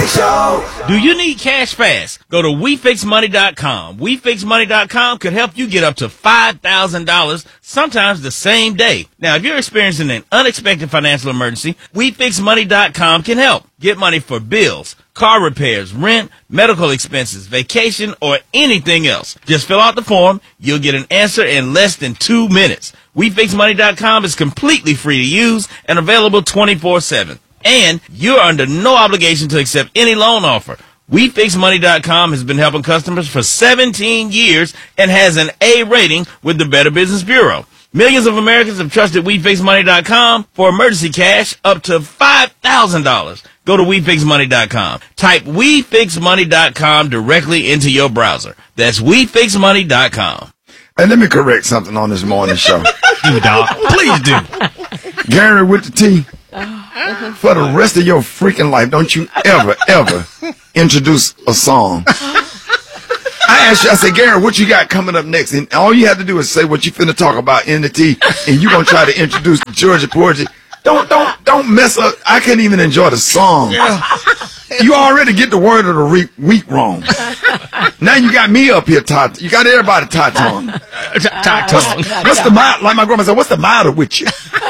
Show. Do you need cash fast? Go to WeFixMoney.com. WeFixMoney.com could help you get up to $5,000, sometimes the same day. Now, if you're experiencing an unexpected financial emergency, WeFixMoney.com can help. Get money for bills, car repairs, rent, medical expenses, vacation, or anything else. Just fill out the form. You'll get an answer in less than 2 minutes. WeFixMoney.com is completely free to use and available 24/7. And you're under no obligation to accept any loan offer. WeFixMoney.com has been helping customers for 17 years and has an A rating with the Better Business Bureau. Millions of Americans have trusted WeFixMoney.com for emergency cash up to $5,000. Go to WeFixMoney.com. Type WeFixMoney.com directly into your browser. That's WeFixMoney.com. And let me correct something on this morning show. Do, dog. Please do. Gary with the T. For the rest of your freaking life, don't you ever introduce a song. I asked you, I said, Gary, what you got coming up next? And all you have to do is say what you finna talk about in the T, and you gonna try to introduce Georgia Porgy. Don't mess up. I can't even enjoy the song. Yeah. You already get the word of the week wrong. Now you got me up here, Todd. You got everybody Todd-tongue. What's the matter? Like my grandma said, what's the matter with you?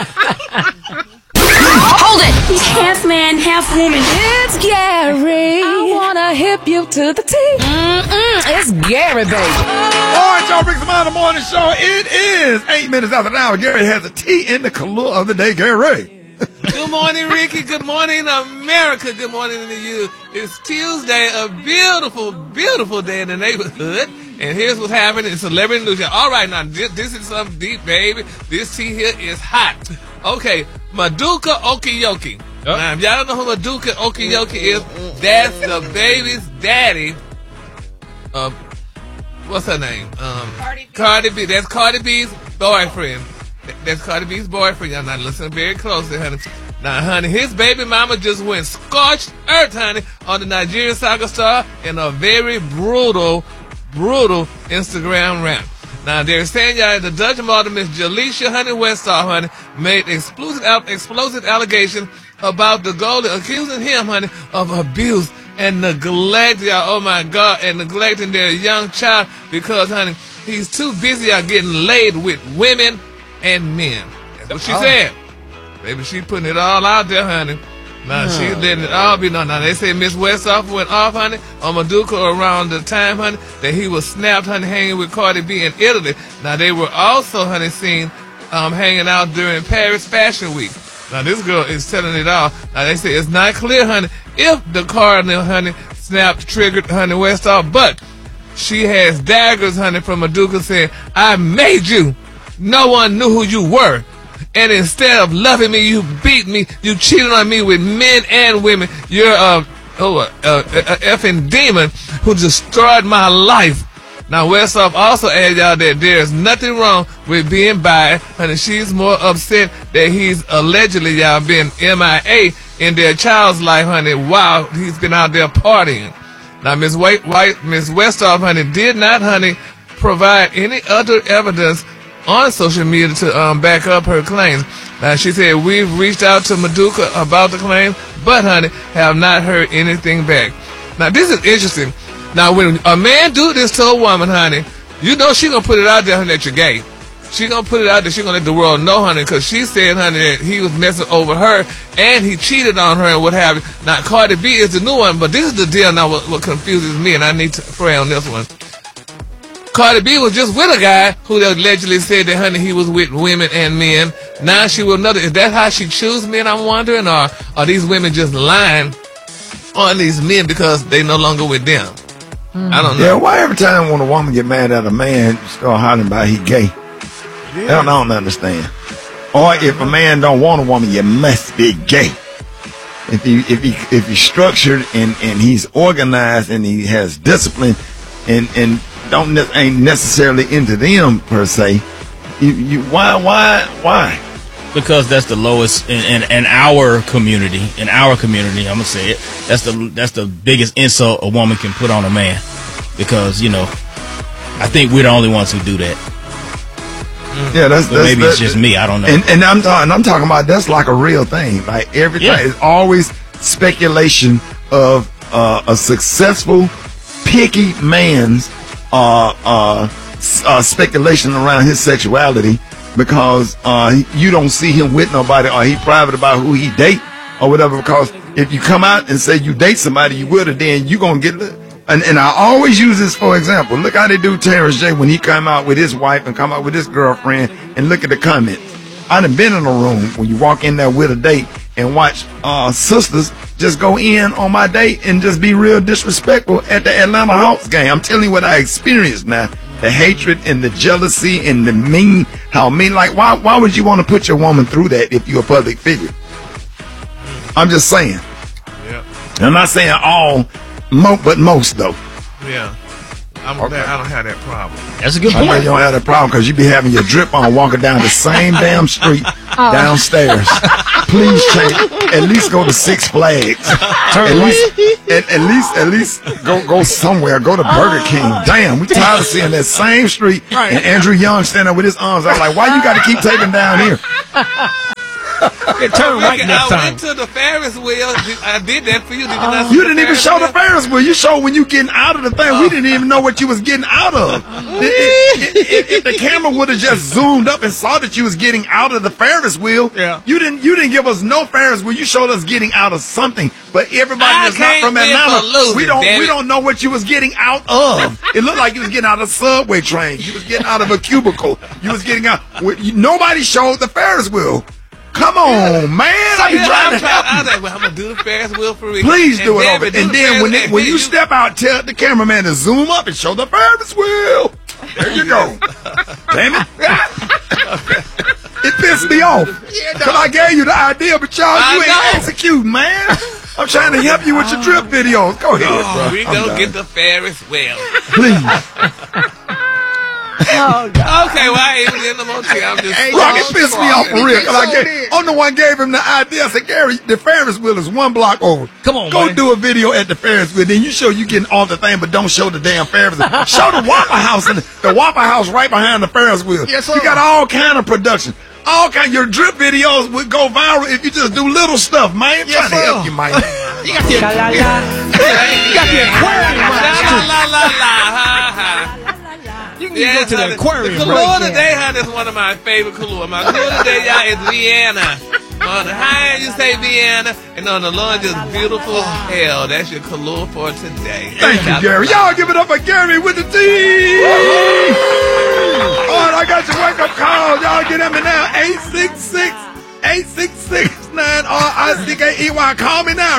Hold it! He's half man, half woman. It's Gary. I wanna hip you to the T. It's Gary, baby. All right, y'all, Rick's Mind the Morning Show. It is 8 minutes after the hour. Gary has a T in the color of the day. Gary. Good morning, Ricky. Good morning, America. Good morning to you. It's Tuesday, a beautiful, beautiful day in the neighborhood. And here's what's happening in Celebrity News. All right, now, this is something deep, baby. This tea here is hot. Okay, Maduka Okiyoki. Oh. Now, if y'all don't know who Maduka Okiyoki is, that's the baby's daddy. What's her name? Cardi B. That's Cardi B's boyfriend. That's Cardi B's boyfriend. Y'all not listening very closely, honey. Now, honey, his baby mama just went scorched earth, honey, on the Nigerian soccer star in a very brutal Instagram rant. Now, they're saying, y'all, the Dutch model, Miss Jalisha Honey Westall, honey, made explosive allegations about the goalie, accusing him, honey, of abuse and neglect, y'all, oh my God, and neglecting their young child because, honey, he's too busy out getting laid with women and men. That's what she said. Baby, she putting it all out there, honey. Now, she's letting it all be known. Now, they say Miss Westhoff went off, honey, on Maduka around the time, honey, that he was snapped, honey, hanging with Cardi B in Italy. Now, they were also, honey, seen hanging out during Paris Fashion Week. Now, this girl is telling it all. Now, they say it's not clear, honey, if the cardinal, honey, triggered, honey, Westhoff, but she has daggers, honey, from Maduka saying, I made you. No one knew who you were. And instead of loving me, you beat me. You cheated on me with men and women. You're a effing demon who destroyed my life. Now, Westhoff also added y'all that there's nothing wrong with being bi, and she's more upset that he's allegedly, y'all, been MIA in their child's life, honey, while he's been out there partying. Now, Miss Westhoff, honey, did not, honey, provide any other evidence on social media to back up her claims. Now, she said, we've reached out to Maduka about the claim, but, honey, have not heard anything back. Now, this is interesting. Now, when a man do this to a woman, honey, you know she gonna put it out there, honey, that you're gay. She gonna put it out there. She gonna let the world know, honey, because she said, honey, that he was messing over her and he cheated on her and what have you. Now, Cardi B is the new one, but this is the deal now what confuses me, and I need to pray on this one. Cardi B was just with a guy who allegedly said that, honey, he was with women and men. Now she with another. Is that how she choose men, I'm wondering? Or are these women just lying on these men because they no longer with them? I don't know. Yeah, why every time when a woman get mad at a man, you start hollering about he gay? Yeah. I don't understand. Or if a man don't want a woman, you must be gay. If he's structured and he's organized and he has discipline and ain't necessarily into them per se, why? Because that's the lowest in our community. In our community, I'm gonna say it. That's the biggest insult a woman can put on a man. Because I think we're the only ones who do that. Yeah, maybe it's just me. I don't know. And I'm talking about that's like a real thing. Like everything is always speculation of a successful, picky man's speculation around his sexuality, because you don't see him with nobody, or he private about who he date or whatever. Because if you come out and say you date somebody, you would have, then you gonna get. And I always use this for example. Look how they do Terrence J when he come out with his wife and come out with his girlfriend, and look at the comments. I done been in a room when you walk in there with a date and watch sisters just go in on my date and just be real disrespectful at the Atlanta Hawks game. I'm telling you what I experienced now. The hatred and the jealousy and the mean, how mean, like why would you want to put your woman through that if you're a public figure? I'm just saying. Yeah. I'm not saying all, but most though. Yeah. I don't have that problem. That's a good I know point. you don't have that problem because you be having your drip on walking down the same damn street downstairs. Please change. At least go to Six Flags. At least go somewhere. Go to Burger King. Damn, we tired of seeing that same street and Andrew Young standing with his arms out like, why you got to keep taping down here? Turn right next I time. went to the Ferris wheel. I did that for you. Did you not see You the didn't even Ferris show wheel? the Ferris wheel. You showed when you getting out of the thing. We didn't even know what you was getting out of. If the camera would have just zoomed up and saw that you was getting out of the Ferris wheel, you didn't give us no Ferris wheel. You showed us getting out of something. But everybody that's not from Atlanta, we don't know what you was getting out of. It looked like you was getting out of a subway train. You was getting out of a cubicle. You was getting out. Nobody showed the Ferris wheel. Come on, man! I be trying to help you. I'm gonna do the Ferris wheel for you. Please do it over. And then when you step out, tell the cameraman to zoom up and show the Ferris wheel. There you go. Damn it! It pissed me off because I gave you the idea, but y'all you ain't executing, man. I'm trying to help you with your trip videos. Go ahead, bro. We gonna get the Ferris wheel. Please. Oh, God. Okay, well, I ain't even in the motel. I'm just Rocket pissed me off for real. I'm the one gave him the idea. I said, Gary, the Ferris wheel is 1 block over. Come on, go man. do a video at the Ferris wheel. Then you show you getting off the thing, but don't show the damn Ferris wheel. Show the Waffle House and the Waffle House right behind the Ferris wheel. Yes, sir. You got all kind of production. All kind. Your drip videos would go viral if you just do little stuff, man. Yes, Trying to sir. help you, man. You got the aquarium rights too. la la la ha ha. You can go to the aquarium The Kahlua right today, honey, is one of my favorite Kahlua. My Kahlua today, y'all, is Vienna. On the high end, you say Vienna, and on the low end, just beautiful as hell. That's your Kahlua for today. Thank you, Gary. Y'all give it up for Gary with the T. All right, I got your wake-up call. Y'all get at me now. 866-866-9RICKEY. Call me now.